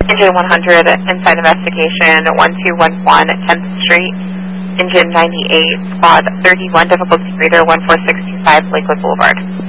Engine 100, inside investigation, 1211 10th Street. Engine 98, squad 31, difficulty grader 14625, Lakewood Boulevard.